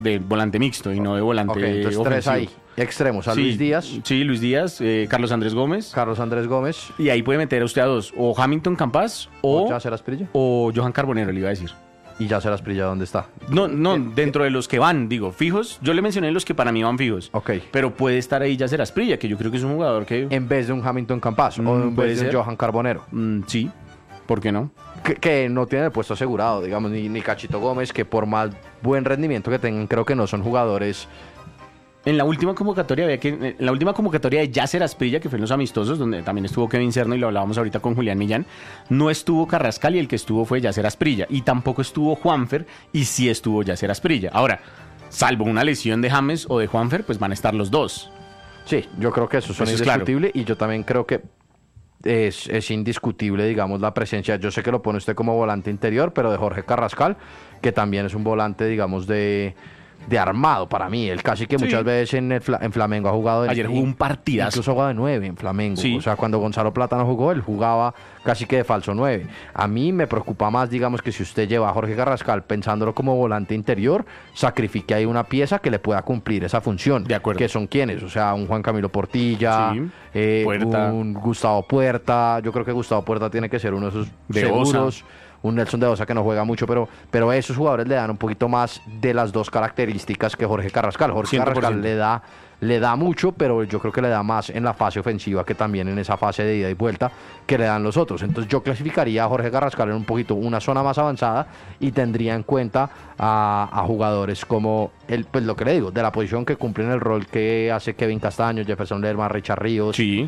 de volante mixto y no de volante Ok, entonces ofensivo. tres ahí. Extremos, a Luis Díaz. Sí, Luis Díaz, Carlos Andrés Gómez. Carlos Andrés Gómez. Y ahí puede meter a usted a dos, o Hamilton Campas O Yasser Asprilla. o Johan Carbonero, le iba a decir. Y Yasser Asprilla, ¿dónde está? No, dentro de los que van, digo, fijos. Yo le mencioné los que para mí van fijos. Ok. Pero puede estar ahí Yasser Asprilla, que yo creo que es un jugador que... En vez de un Hamilton Campas o en puede vez de un ser. Johan Carbonero. Sí, ¿por qué no? Que no tiene el puesto asegurado, digamos, ni Cachito Gómez, que por más buen rendimiento que tengan, creo que no son jugadores. En la última convocatoria de Yasser Asprilla, que fue en los amistosos, donde también estuvo Kevin Cerno y lo hablábamos ahorita con Julián Millán, no estuvo Carrascal y el que estuvo fue Yasser Asprilla. Y tampoco estuvo Juanfer y sí estuvo Yasser Asprilla. Ahora, salvo una lesión de James o de Juanfer, pues van a estar los dos. Sí, yo creo que eso es indiscutible y yo también creo que es indiscutible, digamos, la presencia. Yo sé que lo pone usted como volante interior, pero de Jorge Carrascal, que también es un volante, digamos, de armado para mí. Él casi que muchas veces en Flamengo ha jugado. Ayer jugó un partidazo. Incluso jugaba de 9 en Flamengo. Sí. O sea, cuando Gonzalo Plata no jugó, él jugaba casi que de falso 9. A mí me preocupa más, digamos, que si usted lleva a Jorge Carrascal pensándolo como volante interior, sacrifique ahí una pieza que le pueda cumplir esa función. De acuerdo. Que son quienes, o sea, un Juan Camilo Portilla, Puerta. un Gustavo Puerta. Yo creo que Gustavo Puerta tiene que ser uno de esos De seguros. Osa. Un Nelson de Osa que no juega mucho, pero esos jugadores le dan un poquito más de las dos características que Jorge Carrascal. Jorge 100%. Carrascal le da mucho, pero yo creo que le da más en la fase ofensiva que también en esa fase de ida y vuelta que le dan los otros. Entonces yo clasificaría a Jorge Carrascal en un poquito una zona más avanzada y tendría en cuenta a jugadores como pues lo que le digo, de la posición que cumplen el rol que hace Kevin Castaño, Jefferson Lerma, Richard Ríos. Sí.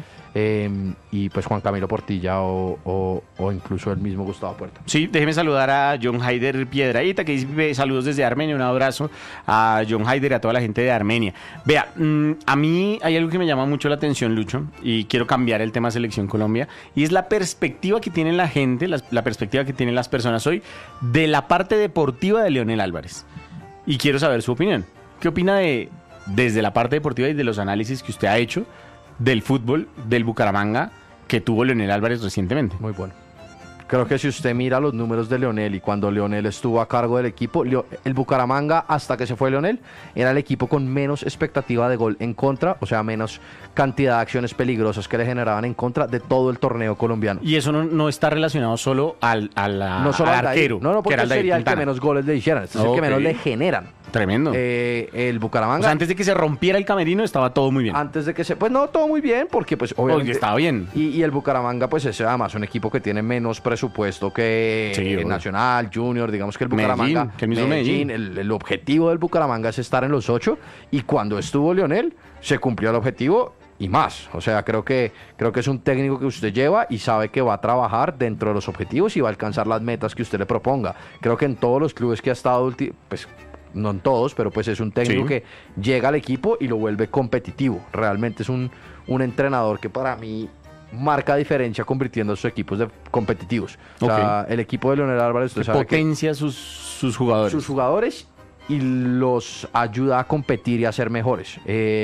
Y pues Juan Camilo Portilla o incluso el mismo Gustavo Puerta. Sí, déjeme saludar a John Haider Piedrahita, que dice saludos desde Armenia, un abrazo a John Haider y a toda la gente de Armenia. Vea, a mí hay algo que me llama mucho la atención, Lucho, y quiero cambiar el tema Selección Colombia, y es la perspectiva que tiene la gente, la perspectiva que tienen las personas hoy de la parte deportiva de Leonel Álvarez. Y quiero saber su opinión. ¿Qué opina desde la parte deportiva y de los análisis que usted ha hecho del fútbol del Bucaramanga que tuvo Leonel Álvarez recientemente? Muy bueno. Creo que si usted mira los números de Leonel y cuando Leonel estuvo a cargo del equipo, el Bucaramanga, hasta que se fue Leonel, era el equipo con menos expectativa de gol en contra, o sea, menos cantidad de acciones peligrosas que le generaban en contra de todo el torneo colombiano. Y eso no está relacionado solo al No solo al arquero. No, porque que era sería el que Quintana. menos goles le hicieran, este es el que menos le generan. Tremendo. El Bucaramanga. O sea, antes de que se rompiera el camerino estaba todo muy bien. Antes de que pues no, todo muy bien, porque pues obviamente Porque estaba bien. Y el Bucaramanga pues es además un equipo que tiene menos presupuesto que Sí, Nacional, Junior, digamos que el Bucaramanga, Medellín, que el mismo Medellín. el objetivo del Bucaramanga es estar en los 8 y cuando estuvo Leonel se cumplió el objetivo y más. O sea, creo que es un técnico que usted lleva y sabe que va a trabajar dentro de los objetivos y va a alcanzar las metas que usted le proponga. Creo que en todos los clubes que ha estado pues no en todos, pero pues es un técnico que llega al equipo y lo vuelve competitivo. Realmente es un entrenador que para mí marca diferencia convirtiendo a sus equipos de competitivos. O sea, el equipo de Leonel Álvarez, usted sabe potencia sus jugadores. Sus jugadores y los ayuda a competir y a ser mejores.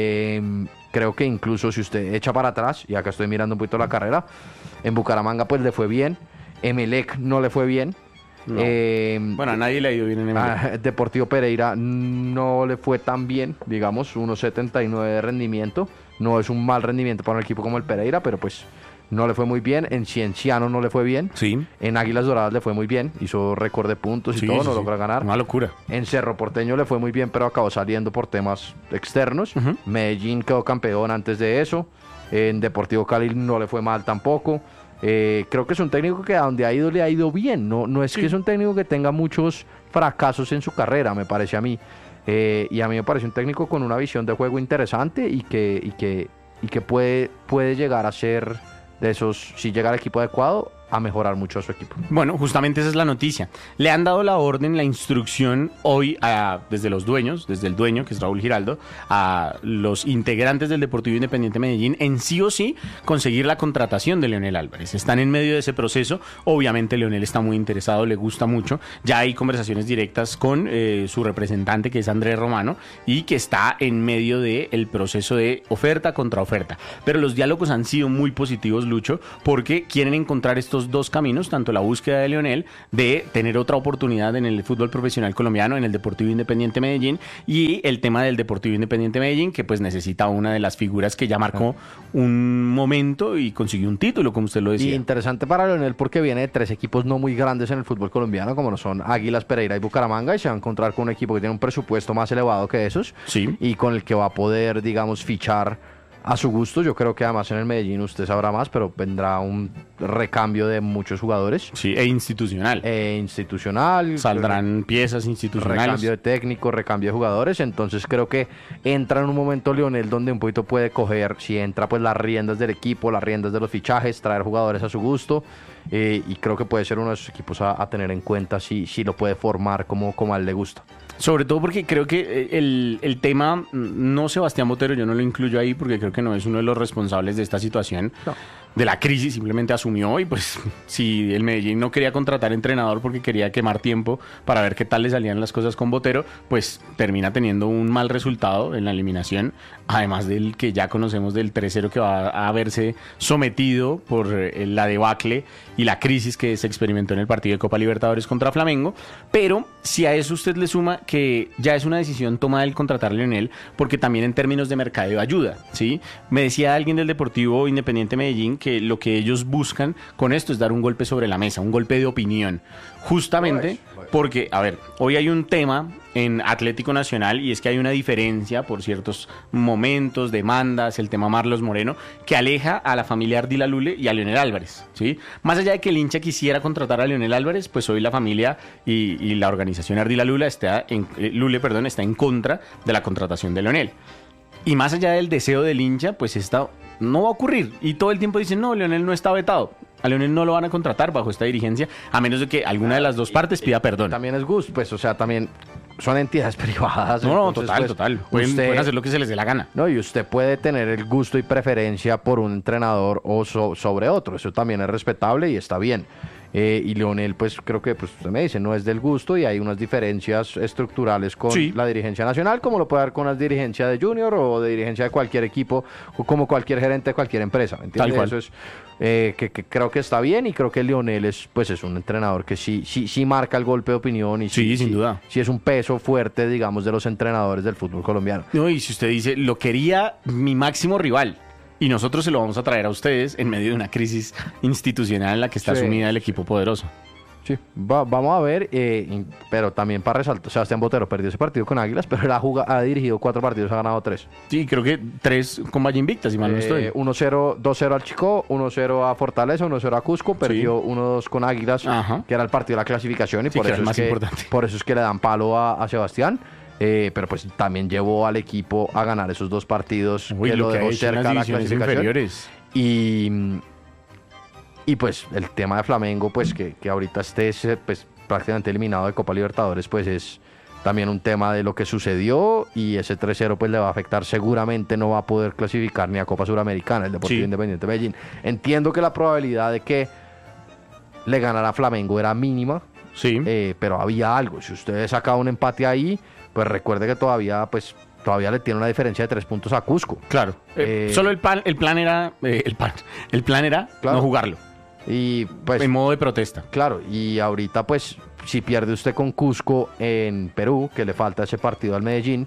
Creo que incluso si usted echa para atrás, y acá estoy mirando un poquito la carrera, en Bucaramanga pues le fue bien, Emelec no le fue bien. No. Bueno, a nadie le ha ido bien en Emelec. Deportivo Pereira no le fue tan bien, digamos, 1.79 de rendimiento. No es un mal rendimiento para un equipo como el Pereira, pero pues no le fue muy bien. En Cienciano no le fue bien. Sí. En Águilas Doradas le fue muy bien. Hizo récord de puntos y todo, no logró ganar. Una locura. En Cerro Porteño le fue muy bien, pero acabó saliendo por temas externos. Medellín quedó campeón antes de eso. En Deportivo Cali no le fue mal tampoco. Creo que es un técnico que a donde ha ido le ha ido bien. No es que es un técnico que tenga muchos fracasos en su carrera, me parece a mí. Y a mí me parece un técnico con una visión de juego interesante y que puede llegar a ser de esos, si llega al equipo adecuado, a mejorar mucho a su equipo. Bueno, justamente esa es la noticia. Le han dado la orden, la instrucción hoy desde los dueños, desde el dueño, que es Raúl Giraldo, a los integrantes del Deportivo Independiente Medellín, en sí o sí conseguir la contratación de Leonel Álvarez. Están en medio de ese proceso. Obviamente Leonel está muy interesado, le gusta mucho. Ya hay conversaciones directas con su representante, que es Andrés Romano, y que está en medio del proceso de oferta contra oferta. Pero los diálogos han sido muy positivos, Lucho, porque quieren encontrar estos estos dos caminos, tanto la búsqueda de Leonel de tener otra oportunidad en el fútbol profesional colombiano, en el Deportivo Independiente Medellín, y el tema del Deportivo Independiente Medellín, que pues necesita una de las figuras que ya marcó un momento y consiguió un título, como usted lo decía. Y interesante para Leonel porque viene de 3 equipos no muy grandes en el fútbol colombiano, como lo son Águilas, Pereira y Bucaramanga, y se va a encontrar con un equipo que tiene un presupuesto más elevado que esos, Sí. y con el que va a poder, digamos, fichar a su gusto. Yo creo que además en el Medellín usted sabrá más, pero vendrá un recambio de muchos jugadores. Sí, e institucional. Institucional. Saldrán piezas institucionales. Recambio de técnico, recambio de jugadores. Entonces creo que entra en un momento Leonel donde un poquito puede coger, si entra, pues las riendas del equipo, las riendas de los fichajes, traer jugadores a su gusto. Y creo que puede ser uno de esos equipos a tener en cuenta si lo puede formar como a él le gusta. Sobre todo porque creo que el tema, no Sebastián Botero, yo no lo incluyo ahí porque creo que no es uno de los responsables de esta situación, No. de la crisis, simplemente asumió y pues si el Medellín no quería contratar entrenador porque quería quemar tiempo para ver qué tal le salían las cosas con Botero, pues termina teniendo un mal resultado en la eliminación, además del que ya conocemos del 3-0 que va a haberse sometido por la debacle y la crisis que se experimentó en el partido de Copa Libertadores contra Flamengo. Pero si a eso usted le suma que ya es una decisión tomada el contratar a Leonel, porque también en términos de mercadeo ayuda, ¿sí? Me decía alguien del Deportivo Independiente Medellín que lo que ellos buscan con esto es dar un golpe sobre la mesa, un golpe de opinión, justamente porque, a ver, hoy hay un tema en Atlético Nacional y es que hay una diferencia por ciertos momentos, demandas, el tema Marlos Moreno, que aleja a la familia Ardila Lule y a Leonel Álvarez, ¿sí? Más allá de que el hincha quisiera contratar a Leonel Álvarez, pues hoy la familia y la organización Ardila Lule está en contra de la contratación de Leonel. Y más allá del deseo del hincha, pues esto no va a ocurrir. Y todo el tiempo dicen, no, Leonel no está vetado. A Leonel no lo van a contratar bajo esta dirigencia, a menos de que alguna de las dos partes pida perdón. También es gusto, pues, o sea, también son entidades privadas. No, entonces, total, pues, total. Pueden hacer lo que se les dé la gana. No, y usted puede tener el gusto y preferencia por un entrenador o sobre otro. Eso también es respetable y está bien. Y Leonel, pues creo que pues, usted me dice, no es del gusto y hay unas diferencias estructurales con la dirigencia nacional, como lo puede haber con la dirigencia de Junior o de dirigencia de cualquier equipo, o como cualquier gerente de cualquier empresa. ¿Me entiende? Tal cual. Eso es que creo que está bien y creo que Leonel es un entrenador que sí marca el golpe de opinión y Sí, sin duda. Sí es un peso fuerte, digamos, de los entrenadores del fútbol colombiano. No, y si usted dice, lo quería mi máximo rival, y nosotros se lo vamos a traer a ustedes en medio de una crisis institucional en la que está sumida el equipo poderoso. Sí, vamos a ver, pero también para resaltar, Sebastián Botero perdió ese partido con Águilas, pero él ha dirigido 4 partidos, ha ganado 3. Sí, creo que 3 con Valle Invicta, si mal no estoy. 1-0, 2-0 al Chico, 1-0 a Fortaleza, 1-0 a Cusco, perdió 1-2 con Águilas, que era el partido de la clasificación, y Sí, por eso es que le dan palo a Sebastián. Pero pues también llevó al equipo a ganar esos 2 partidos. Uy, que lo lo que ha dejó hecho en cerca las de la divisiones clasificación. inferiores. Y pues el tema de Flamengo, pues que ahorita esté pues, prácticamente eliminado de Copa Libertadores, pues es también un tema de lo que sucedió, y ese 3-0 pues le va a afectar, seguramente no va a poder clasificar ni a Copa Suramericana, el Deportivo Independiente Medellín. Entiendo que la probabilidad de que le ganara a Flamengo era mínima, pero había algo. Si usted sacaba un empate ahí, pues recuerde que todavía le tiene una diferencia de 3 puntos a Cusco. Claro. Solo el plan era Claro. no jugarlo. Y pues En modo de protesta. claro, y ahorita pues si pierde usted con Cusco en Perú, que le falta ese partido al Medellín,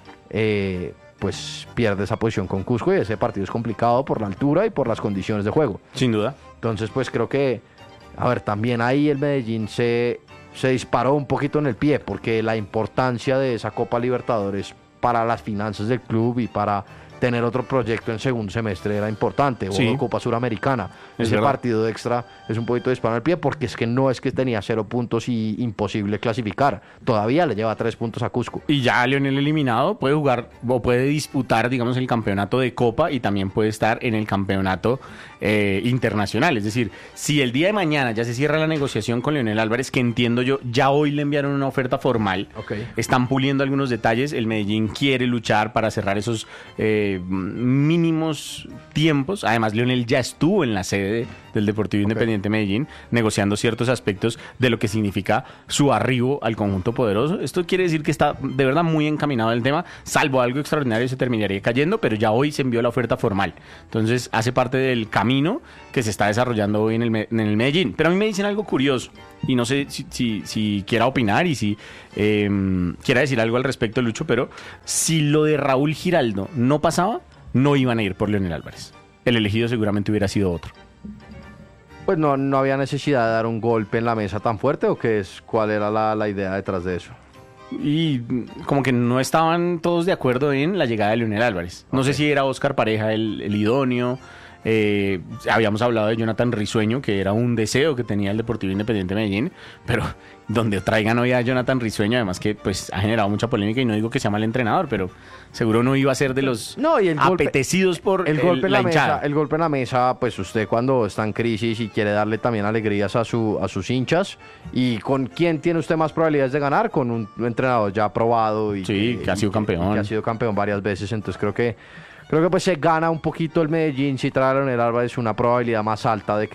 pues pierde esa posición con Cusco, y ese partido es complicado por la altura y por las condiciones de juego. Sin duda. Entonces pues creo que, a ver, también ahí el Medellín se disparó un poquito en el pie, porque la importancia de esa Copa Libertadores para las finanzas del club y para tener otro proyecto en segundo semestre era importante, o Copa Suramericana. Ese verdad. partido extra es un poquito de disparo en el pie, porque es que no es que tenía 0 puntos y imposible clasificar. Todavía le lleva 3 puntos a Cusco. Y ya Leonel eliminado puede jugar o puede disputar, digamos, el campeonato de Copa, y también puede estar en el campeonato internacional. Es decir, si el día de mañana ya se cierra la negociación con Leonel Álvarez, que entiendo yo, ya hoy le enviaron una oferta formal, están puliendo algunos detalles, el Medellín quiere luchar para cerrar esos mínimos tiempos. Además, Leonel ya estuvo en la sede del Deportivo Independiente Medellín, negociando ciertos aspectos de lo que significa su arribo al conjunto poderoso. Esto quiere decir que está de verdad muy encaminado el tema, salvo algo extraordinario se terminaría cayendo, pero ya hoy se envió la oferta formal. Entonces hace parte del camino que se está desarrollando hoy en el Medellín. Pero a mí me dicen algo curioso y no sé si quiera opinar y si quiera decir algo al respecto, Lucho, pero si lo de Raúl Giraldo no pasaba, no iban a ir por Leonel Álvarez. El elegido seguramente hubiera sido otro. Pues no había necesidad de dar un golpe en la mesa tan fuerte, ¿o qué es? ¿Cuál era la idea detrás de eso? Y como que no estaban todos de acuerdo en la llegada de Leonel Álvarez. No sé si era Oscar Pareja el idóneo. Habíamos hablado de Jonathan Risueño, que era un deseo que tenía el Deportivo Independiente Medellín, pero donde traigan hoy a Jonathan Risueño, además que pues ha generado mucha polémica, y no digo que sea mal entrenador, pero seguro no iba a ser de los apetecidos por el golpe en la mesa. hinchada. El golpe en la mesa, pues usted cuando está en crisis y quiere darle también alegrías a sus hinchas, y con quién tiene usted más probabilidades de ganar, con un entrenador ya probado y que ha sido campeón. Que ha sido campeón varias veces. Entonces creo que pues se gana un poquito el Medellín si trae a Leonel Álvarez, una probabilidad más alta de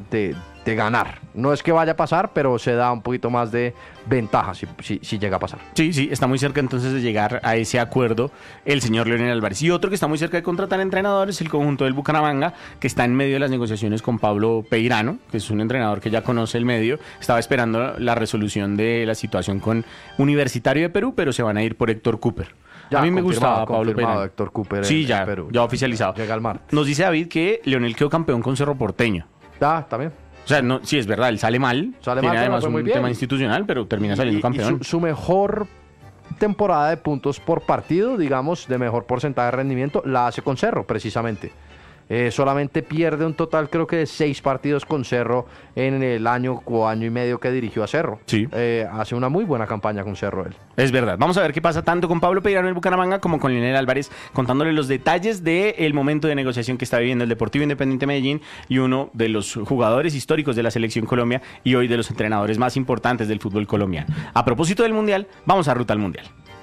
ganar. No es que vaya a pasar, pero se da un poquito más de ventaja si llega a pasar. Sí, está muy cerca entonces de llegar a ese acuerdo el señor Leonel Álvarez. Y otro que está muy cerca de contratar entrenadores es el conjunto del Bucaramanga, que está en medio de las negociaciones con Pablo Peirano, que es un entrenador que ya conoce el medio. Estaba esperando la resolución de la situación con Universitario de Perú, pero se van a ir por Héctor Cooper. Ya, a mí me gustaba Pablo Peirano. Héctor Cooper sí, en ya, Perú. ya oficializado. Llega el martes. Nos dice David que Leonel quedó campeón con Cerro Porteño. También. O sea, no, sí, es verdad, él sale mal. Tiene además un tema institucional, pero termina saliendo campeón. Y su mejor temporada de puntos por partido, digamos, de mejor porcentaje de rendimiento, la hace con Cerro, precisamente. Solamente pierde un total, creo que de 6 partidos con Cerro en el año o año y medio que dirigió a Cerro. Sí. Hace una muy buena campaña con Cerro él. Es verdad. Vamos a ver qué pasa tanto con Pablo Peirano en el Bucaramanga como con Leonel Álvarez, contándole los detalles del momento de negociación que está viviendo el Deportivo Independiente Medellín y uno de los jugadores históricos de la Selección Colombia y hoy de los entrenadores más importantes del fútbol colombiano. A propósito del Mundial, vamos a ruta al Mundial.